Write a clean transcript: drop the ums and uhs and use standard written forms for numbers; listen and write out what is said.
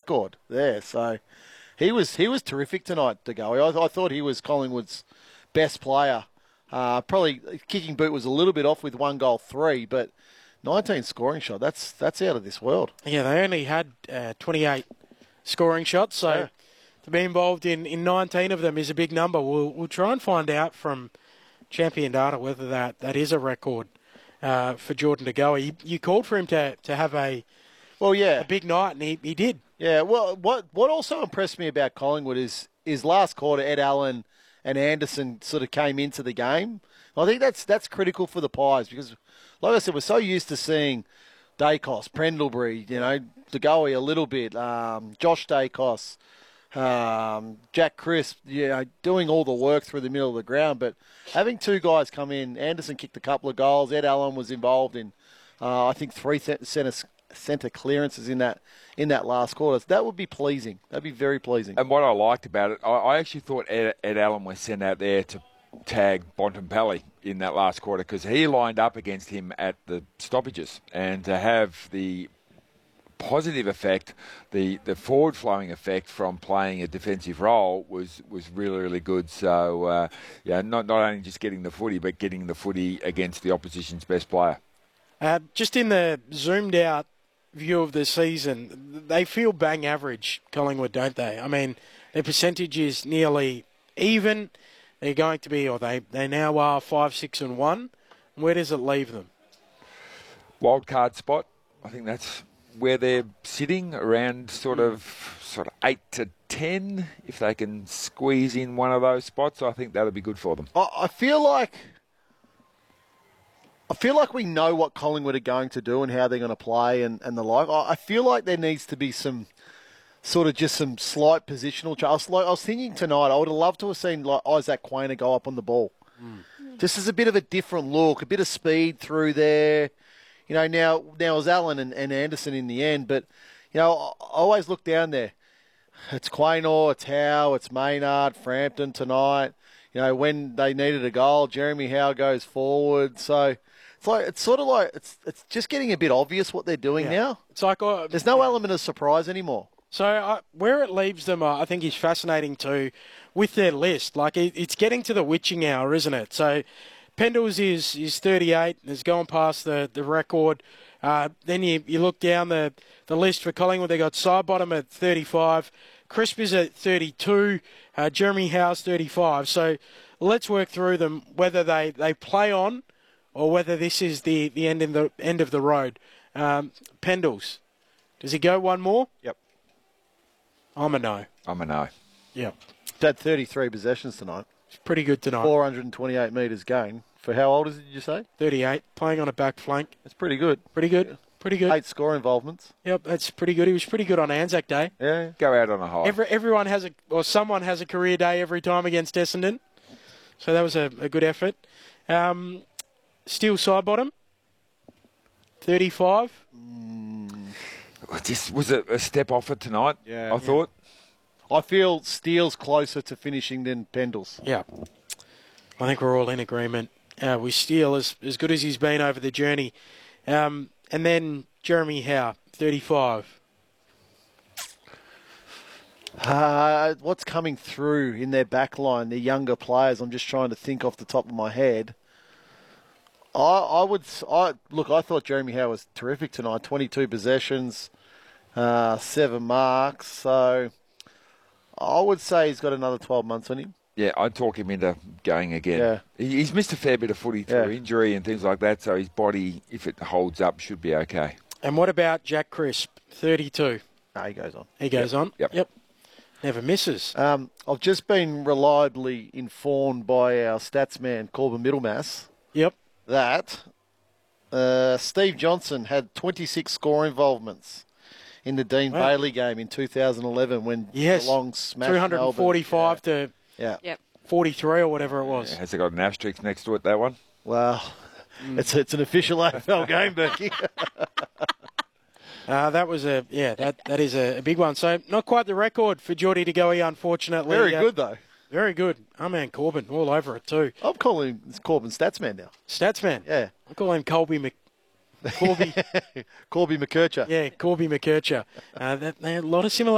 record there. So he was terrific tonight, De Goey. I thought he was Collingwood's best player. Probably kicking boot was a little bit off with 1 goal 3, but 19 scoring shot. That's out of this world. Yeah, they only had 28 scoring shots, so to be involved in 19 of them is a big number. We'll try and find out from Champion Data whether that is a record for Jordan De Goey. You called for him to have a big night, and he did. Yeah, well, what also impressed me about Collingwood is last quarter, Ed Allen and Anderson sort of came into the game. I think that's critical for the Pies because, like I said, we're so used to seeing Dacos, Pendlebury, De Goey a little bit, Josh Dacos, Jack Crisp, doing all the work through the middle of the ground. But having 2 guys come in, Anderson kicked a couple of goals. Ed Allen was involved in, I think, 3 centre clearances in that last quarter. So that would be pleasing. That'd be very pleasing. And what I liked about it, I actually thought Ed Allen was sent out there to tag Bontempelli in that last quarter because he lined up against him at the stoppages, and to have the positive effect, the forward-flowing effect from playing a defensive role was really, really good. So, not only just getting the footy, but getting the footy against the opposition's best player. Just in the zoomed-out view of the season, they feel bang average, Collingwood, don't they? I mean, their percentage is nearly even. They're going to be, or they now are 5-6-1. Where does it leave them? Wild card spot. I think that's where they're sitting, around sort of 8 to 10. If they can squeeze in one of those spots, I think that'll be good for them. I feel like we know what Collingwood are going to do and how they're going to play and the like. I feel like there needs to be some slight positional change. I was thinking tonight, I would have loved to have seen like Isaac Quainer go up on the ball. Just as a bit of a different look, a bit of speed through there. Now it was Allen and Anderson in the end, but, I always look down there. It's Quaynor, it's Howe, it's Maynard, Frampton tonight. When they needed a goal, Jeremy Howe goes forward. So it's just getting a bit obvious what they're doing now. It's like there's no element of surprise anymore. So where it leaves them, I think, is fascinating too with their list. Like it's getting to the witching hour, isn't it? So Pendles is 38, is going past the record. Then you look down the list for Collingwood. They got Sidebottom at 35, Crisp is at 32, Jeremy Howe's 35. So let's work through them, whether they play on or whether this is the end of the road. Pendles, does he go one more? Yep. I'm a no. I'm a no. Yep. Had 33 possessions tonight. It's pretty good tonight. 428 metres gain. For how old is it, did you say? 38, playing on a back flank. That's pretty good. Pretty good. Pretty good. 8 score involvements. Yep, that's pretty good. He was pretty good on Anzac Day. Yeah. Go out on a high. Everyone has someone has a career day every time against Essendon. So that was a good effort. Steel Sidebottom, 35. This was a step off it tonight, I thought. I feel Steele's closer to finishing than Pendles. Yeah. I think we're all in agreement with Steele, as good as he's been over the journey. And then Jeremy Howe, 35. What's coming through in their back line, the younger players, I'm just trying to think off the top of my head. I thought Jeremy Howe was terrific tonight. 22 possessions, 7 marks. So I would say he's got another 12 months on him. Yeah, I'd talk him into going again. Yeah. He's missed a fair bit of footy through injury and things like that, so his body, if it holds up, should be okay. And what about Jack Crisp, 32? No, he goes on. He goes on? Yep. Never misses. I've just been reliably informed by our stats man, Corbin Middlemass, that Steve Johnson had 26 score involvements in the Dean Bailey game in 2011 when Geelong smashed 345 Melbourne. to 43 or whatever it was. Has it got an asterisk next to it, that one? Well, it's an official AFL game, Berkey. That was that is a big one. So not quite the record for Geordie De Goey, unfortunately. Very good, though. Very good. Our man Corbin, all over it too. I'm calling him Corbin Statsman now. Statsman? Yeah. I call him Corby Corby McKercher. Yeah, Corby McKercher. A lot of similar